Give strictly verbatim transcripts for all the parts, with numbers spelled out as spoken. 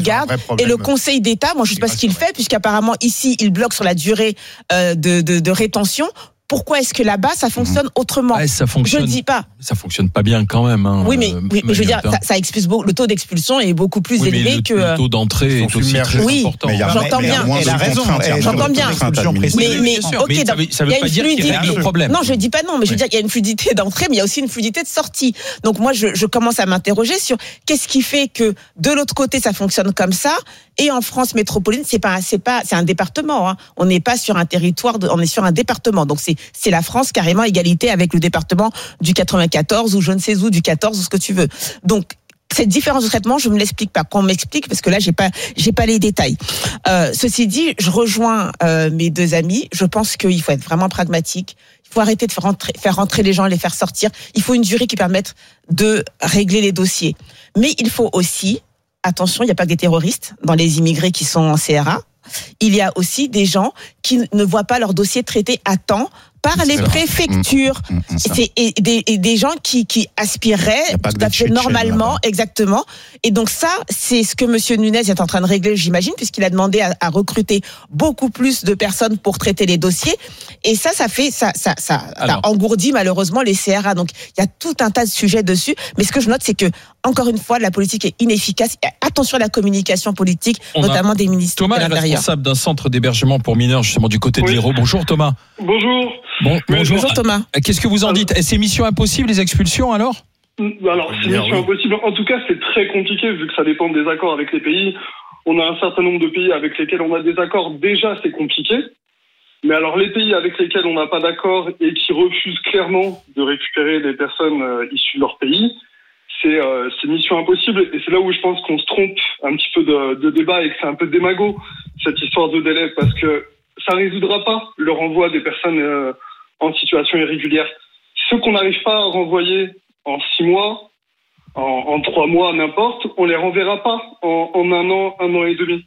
regarde. Et le Conseil d'État, moi je ne sais pas ce qu'il fait, puisqu'apparemment ici, il bloque sur la durée euh, de, de, de rétention. Pourquoi est-ce que là-bas ça fonctionne autrement ? Ouais, ça fonctionne. Je dis pas. Ça fonctionne pas bien quand même. Hein, oui, mais, euh, oui, mais je veux dire, ça, ça expulse beaucoup. Le taux d'expulsion est beaucoup plus oui, élevé le, que le taux d'entrée est aussi très oui, important. Mais j'entends mais bien. Elle a raison. J'entends bien. Mais, mais ok, mais ça veut, ça veut pas dire qu'il règle le problème. Non, je dis pas non, mais je veux dire qu'il y a une fluidité d'entrée, mais il y a aussi une fluidité de sortie. Donc moi, je, je commence à m'interroger sur qu'est-ce qui fait que de l'autre côté ça fonctionne comme ça, et en France métropolitaine, c'est pas, c'est pas, c'est un département. Hein. On n'est pas sur un territoire, de, on est sur un département. Donc c'est, c'est la France carrément égalité avec le département du quatre-vingt-quatorze ou je ne sais où du quatorze ou ce que tu veux. Donc cette différence de traitement, je me l'explique pas. Qu'on m'explique parce que là j'ai pas, j'ai pas les détails. Euh, ceci dit, je rejoins euh, mes deux amis. Je pense qu'il faut être vraiment pragmatique. Il faut arrêter de faire rentrer, faire rentrer les gens, les faire sortir. Il faut une durée qui permette de régler les dossiers. Mais il faut aussi, attention, il n'y a pas que des terroristes dans les immigrés qui sont en C R A. Il y a aussi des gens qui ne voient pas leur dossier traité à temps par les préfectures. Mmh, mmh, c'est, et, des, et des gens qui, qui aspireraient tout à fait normalement, exactement. Et donc ça, c'est ce que Monsieur Nunez est en train de régler, j'imagine, puisqu'il a demandé à, à recruter beaucoup plus de personnes pour traiter les dossiers. Et ça, ça fait, ça, ça, ça, ça engourdit malheureusement les C R A. Donc il y a tout un tas de sujets dessus. Mais ce que je note, c'est que encore une fois, la politique est inefficace. Attention à la communication politique, On notamment des ministres Thomas de l'Intérieur. Thomas est responsable d'un centre d'hébergement pour mineurs, justement du côté de oui. l'Hérault. Bonjour Thomas. Bonjour. Bon, bonjour. bonjour Thomas. Qu'est-ce que vous en dites ? C'est mission impossible les expulsions alors ? Alors c'est mission impossible. En tout cas, c'est très compliqué vu que ça dépend des accords avec les pays. On a un certain nombre de pays avec lesquels on a des accords. Déjà, c'est compliqué. Mais alors les pays avec lesquels on n'a pas d'accord et qui refusent clairement de récupérer les personnes euh, issues de leur pays, c'est, euh, c'est mission impossible. Et c'est là où je pense qu'on se trompe un petit peu de, de débat et que c'est un peu démago cette histoire de délai, parce que ça résoudra pas le renvoi des personnes euh, en situation irrégulière. Ceux qu'on n'arrive pas à renvoyer en six mois, en, en trois mois, n'importe, on les renverra pas en, en un an, un an et demi.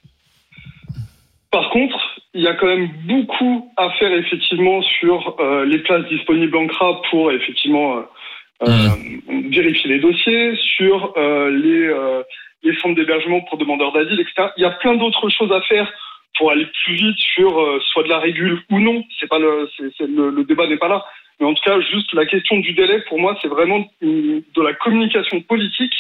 Par contre, il y a quand même beaucoup à faire effectivement sur euh, les places disponibles en C R A pour effectivement euh, mmh. vérifier les dossiers, sur euh, les, euh, les centres d'hébergement pour demandeurs d'asile, et cetera. Il y a plein d'autres choses à faire pour aller plus vite sur euh, soit de la régule ou non. C'est pas le, c'est, c'est le, le débat n'est pas là. Mais en tout cas, juste la question du délai, pour moi, c'est vraiment une, de la communication politique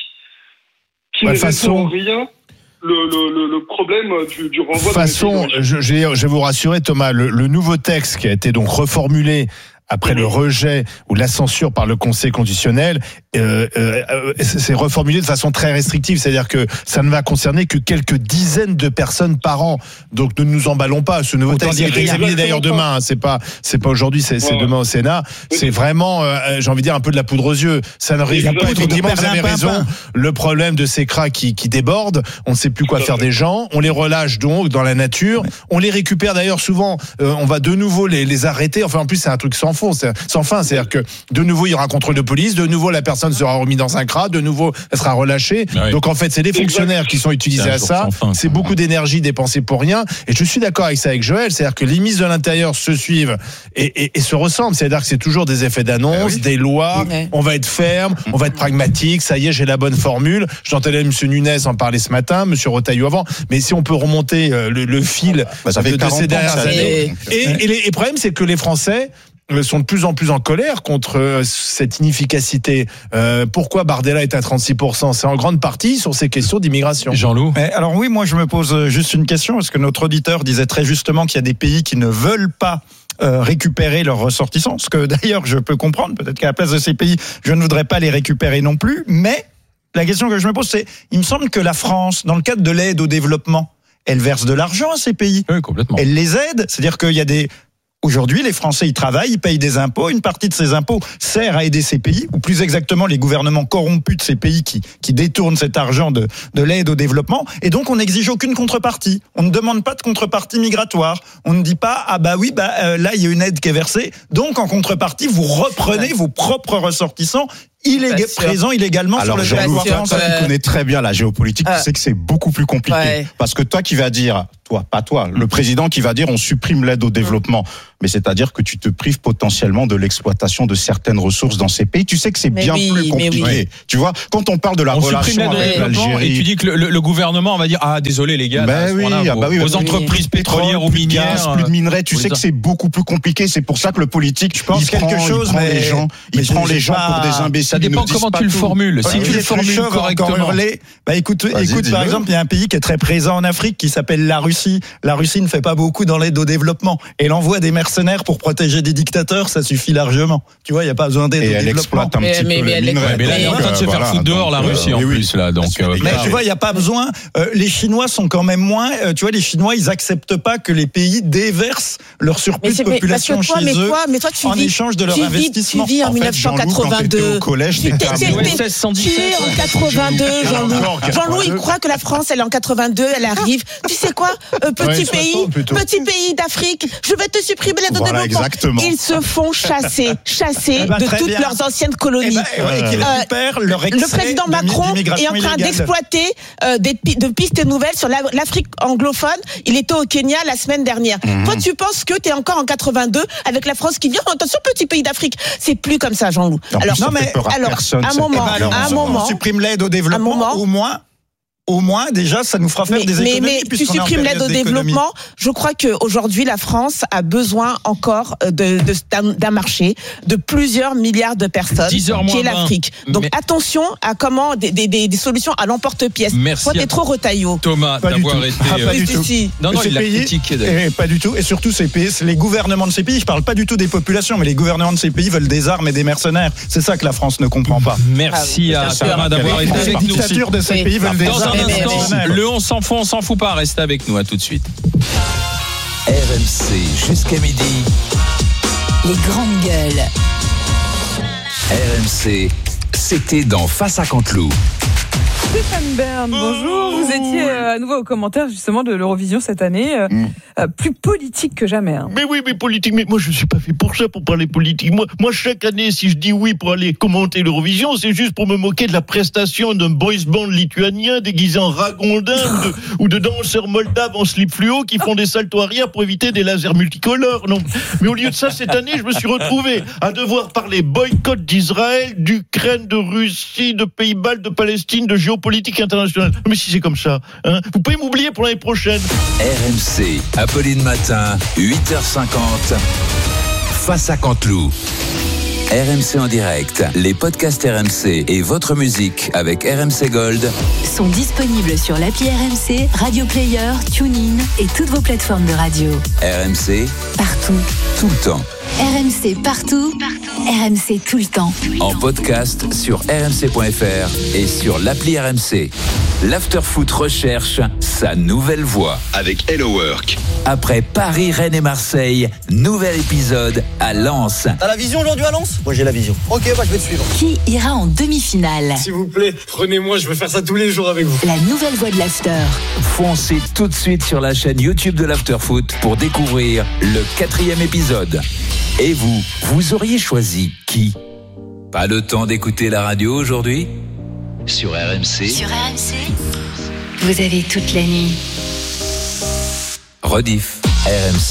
qui ouais, ne façon... répond rien. Le, le, le problème du, du renvoi. De façon, je, je, vais, je vais vous rassurer, Thomas, le, le nouveau texte qui a été donc reformulé après le rejet ou la censure par le Conseil constitutionnel, euh, euh, c'est reformulé de façon très restrictive, c'est-à-dire que ça ne va concerner que quelques dizaines de personnes par an. Donc ne nous emballons pas. Ce nouveau Autant texte est examiné d'ailleurs demain. Hein, c'est pas, c'est pas aujourd'hui, c'est, c'est ouais. demain au Sénat. C'est vraiment, euh, j'ai envie de dire, un peu de la poudre aux yeux. Ça ne résout pas. Effectivement, vous avez raison. Le problème de ces C R A qui, qui débordent, on ne sait plus quoi faire des gens. On les relâche donc dans la nature. Ouais. On les récupère d'ailleurs souvent. Euh, on va de nouveau les, les arrêter. Enfin, en plus, c'est un truc sans fond, c'est sans fin. C'est-à-dire que de nouveau, il y aura un contrôle de police. De nouveau, la personne sera remise dans un C R A. De nouveau, elle sera relâchée. Oui. Donc en fait, c'est les fonctionnaires qui sont utilisés à ça. Fin, c'est beaucoup d'énergie dépensée pour rien. Et je suis d'accord avec ça avec Joël. C'est-à-dire que les ministres de l'Intérieur se suivent et, et, et se ressemblent. C'est-à-dire que c'est toujours des effets d'annonce, oui. des lois. Oui. On va être ferme, on va être pragmatique. Ça y est, j'ai la bonne formule. J'entendais M. Nunez en parler ce matin, M. Retailleau avant. Mais si on peut remonter le, le fil bah, ça de, de ces dernières années. Et, et, et, et le problème, c'est que les Français sont de plus en plus en colère contre cette inefficacité. Euh, pourquoi Bardella est à trente-six pour cent ? C'est en grande partie sur ces questions d'immigration. Jean-Loup ? Mais alors oui, moi je me pose juste une question, parce que notre auditeur disait très justement qu'il y a des pays qui ne veulent pas Euh, récupérer leurs ressortissants, ce que d'ailleurs je peux comprendre, peut-être qu'à la place de ces pays, je ne voudrais pas les récupérer non plus, mais la question que je me pose, c'est, il me semble que la France, dans le cadre de l'aide au développement, elle verse de l'argent à ces pays. Oui, complètement. Elle les aide, c'est-à-dire qu'il y a des... Aujourd'hui, les Français, ils travaillent, ils payent des impôts. Une partie de ces impôts sert à aider ces pays, ou plus exactement, les gouvernements corrompus de ces pays qui, qui détournent cet argent de, de l'aide au développement. Et donc, on n'exige aucune contrepartie. On ne demande pas de contrepartie migratoire. On ne dit pas, ah bah oui, bah euh, là, il y a une aide qui est versée. Donc, en contrepartie, vous reprenez vos propres ressortissants illég- présents illégalement Alors, sur le territoire français. Toi qui connais très bien la géopolitique, euh, tu sais que c'est beaucoup plus compliqué. Ouais. Parce que toi qui vas dire, toi, pas toi, le président qui va dire on supprime l'aide au développement. Mais c'est-à-dire que tu te prives potentiellement de l'exploitation de certaines ressources dans ces pays. Tu sais que c'est mais bien oui, plus compliqué. Oui. Tu vois, quand on parle de la on relation avec l'Algérie, et tu dis que le, le, le gouvernement va dire ah désolé les gars, ben là, oui, là, ah vos, bah oui, vos oui, entreprises oui. pétrolières ou plus de minières, gaz, plus de minerais. Tu oui, sais ça. que c'est beaucoup plus compliqué. C'est pour ça que le politique, je pense, il quelque prend, chose, il prend mais les gens, il prend les gens pas... pour des imbéciles. Ça dépend comment tu le formules. Si tu le formules correctement. Bah écoute, écoute, par exemple, il y a un pays qui est très présent en Afrique qui s'appelle la Russie. La Russie ne fait pas beaucoup dans l'aide au développement. Et l'envoi des mercenaires pour protéger des dictateurs, ça suffit largement. Tu vois, il n'y a pas besoin d'aide au développement. Et elle exploite un petit mais, peu mais les minerais. Mais là, elle est en train de se faire foutre dehors, la Russie, en plus, là. Donc, mais tu vois, il n'y a pas besoin. Euh, les Chinois sont quand même moins. Euh, tu vois, les Chinois, ils acceptent pas que les pays déversent leur surplus de population chez mais eux toi, mais toi, tu en vis, échange de leur tu vis, investissement. Tu vis en, en fait, mille neuf cent quatre-vingt-deux. Au collège, tu es t'es en quatre-vingt-deux, Jean-Loup. Jean-Loup, il croit que la France, elle est en quatre-vingt-deux, elle arrive. Tu sais quoi, euh, petit ouais, pays, petit pays d'Afrique, je vais te supprimer l'aide au voilà, développement. Exactement. Ils se font chasser, chasser eh ben, de toutes bien. leurs anciennes colonies. Eh ben, ouais, euh, leur le président Macron est en train illégale. d'exploiter euh, des de pistes nouvelles sur la, l'Afrique anglophone. Il était au Kenya la semaine dernière. Mm-hmm. Toi, tu penses que tu es encore en quatre-vingt-deux avec la France qui vient, attention, petit pays d'Afrique. C'est plus comme ça, Jean-Loup. En alors, plus, non, mais, alors, personne, un moment, eh ben, alors, un on, moment, on supprime l'aide au développement, moment, au moins. Au moins, déjà, ça nous fera faire mais, des économies. Mais, mais tu supprimes l'aide au développement. Je crois qu'aujourd'hui, la France a besoin encore de, de, d'un, d'un marché de plusieurs milliards de personnes, qui est l'Afrique. Donc mais... attention à comment des, des, des solutions à l'emporte-pièce. Merci. Toi, t'es trop retaillot. Thomas, pas d'avoir été. Ah, pas du tout. tout. Non, non, il l'a critiqué d'ailleurs. Et pas du tout. Et surtout, ces pays, les gouvernements de ces pays, je parle pas du tout des populations, mais les gouvernements de ces pays veulent des armes et des mercenaires. C'est ça que la France ne comprend pas. Merci ah, à Thomas d'avoir été avec nous. Les dictatures de ces pays veulent des armes. Le on s'en fout, on s'en fout pas, restez avec nous, à tout de suite. R M C jusqu'à midi. Les grandes gueules. R M C, c'était dans Face à Canteloup. Stéphane Bern, bonjour. Vous étiez euh, à nouveau au commentaire justement de l'Eurovision cette année, euh, mm. euh, plus politique que jamais. Hein. Mais oui, mais politique. Mais moi, je suis pas fait pour ça, pour parler politique. Moi, moi, chaque année, si je dis oui pour aller commenter l'Eurovision, c'est juste pour me moquer de la prestation d'un boys band lituanien déguisé en ragondin ou, de, ou de danseurs moldaves en slip fluo qui font des saltos arrière pour éviter des lasers multicolores. Non. Mais au lieu de ça, cette année, je me suis retrouvé à devoir parler boycott d'Israël, d'Ukraine, de Russie, de Pays-Bas, de Palestine, de géopolitique internationale. Mais si c'est comme ça, hein, vous pouvez m'oublier pour l'année prochaine. R M C, Apolline Matin, huit heures cinquante, Face à Canteloup. R M C en direct, les podcasts R M C et votre musique avec R M C Gold sont disponibles sur l'appli R M C, Radio Player, TuneIn et toutes vos plateformes de radio. R M C, partout, tout le temps. R M C partout, partout. R M C tout le temps. En podcast sur r m c point f r et sur l'appli R M C. L'Afterfoot recherche sa nouvelle voix avec Hello Work. Après Paris, Rennes et Marseille, nouvel épisode à Lens. T'as la vision aujourd'hui à Lens ? Moi j'ai la vision. Ok, bah je vais te suivre. Qui ira en demi-finale ? S'il vous plaît, prenez-moi, je veux faire ça tous les jours avec vous. La nouvelle voix de l'After. Foncez tout de suite sur la chaîne YouTube de l'Afterfoot pour découvrir le quatrième épisode. Et vous, vous auriez choisi qui ? Pas le temps d'écouter la radio aujourd'hui ? Sur R M C. Sur R M C. Vous avez toute la nuit. Rediff, R M C.